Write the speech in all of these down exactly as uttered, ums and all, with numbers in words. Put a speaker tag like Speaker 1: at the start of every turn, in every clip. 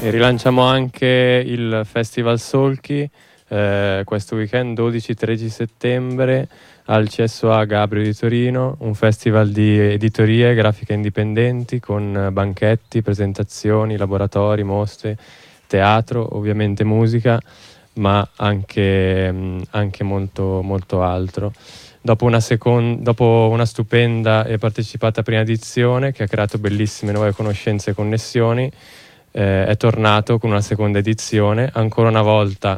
Speaker 1: E rilanciamo anche il Festival Solchi eh, questo weekend dodici tredici settembre al C S O A Gabrio di Torino, un festival di editorie e grafiche indipendenti con banchetti, presentazioni, laboratori, mostre, teatro, ovviamente musica, ma anche, anche molto, molto altro. Dopo una, second- dopo una stupenda e partecipata prima edizione che ha creato bellissime nuove conoscenze e connessioni, eh, è tornato con una seconda edizione. Ancora una volta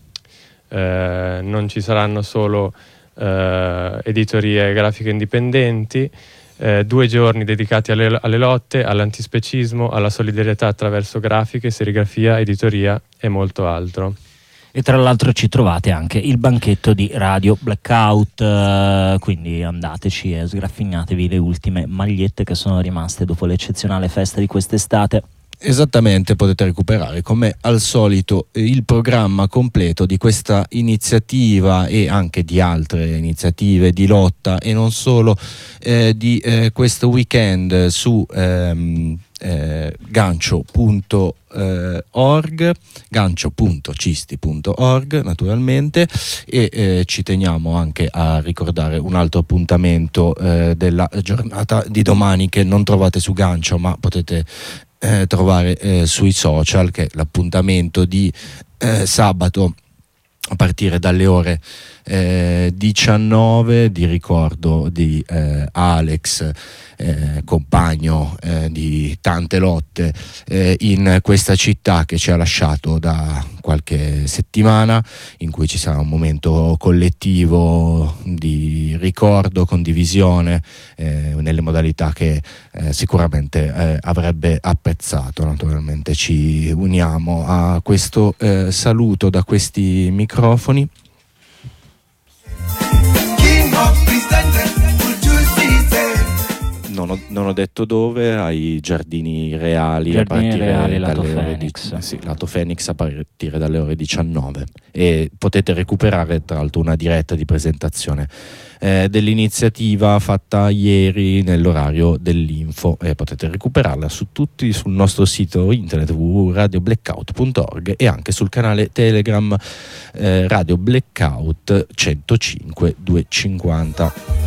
Speaker 1: eh, non ci saranno solo eh, editorie e grafiche indipendenti, eh, due giorni dedicati alle, alle lotte, all'antispecismo, alla solidarietà attraverso grafiche, serigrafia, editoria e molto altro.
Speaker 2: E tra l'altro ci trovate anche il banchetto di Radio Blackout, eh, quindi andateci e sgraffignatevi le ultime magliette che sono rimaste dopo l'eccezionale festa di quest'estate.
Speaker 3: Esattamente, potete recuperare come al solito il programma completo di questa iniziativa e anche di altre iniziative di lotta e non solo eh, di eh, questo weekend su ehm, eh, gancio punto org, gancio punto cisti punto org naturalmente, e eh, ci teniamo anche a ricordare un altro appuntamento eh, della giornata di domani che non trovate su Gancio ma potete eh, trovare eh, sui social, che è l'appuntamento di eh, sabato a partire dalle ore eh, diciannove, di ricordo di eh, Alex, eh, compagno eh, di tante lotte eh, in questa città che ci ha lasciato da qualche settimana, in cui ci sarà un momento collettivo di ricordo, condivisione eh, nelle modalità che eh, sicuramente eh, avrebbe apprezzato. Naturalmente ci uniamo a questo eh, saluto da questi microfoni. Non ho, non ho detto dove, ai Giardini Reali,
Speaker 2: Giardini
Speaker 3: a partire
Speaker 2: Reali,
Speaker 3: dalle
Speaker 2: lato
Speaker 3: ore
Speaker 2: Phoenix.
Speaker 3: di, sì, lato Phoenix a partire dalle ore diciannove, e potete recuperare tra l'altro una diretta di presentazione eh, dell'iniziativa fatta ieri nell'orario dell'info, e potete recuperarla su tutti sul nostro sito internet w w w punto radio blackout punto org e anche sul canale Telegram eh, Radio Blackout centocinque duecentocinquanta.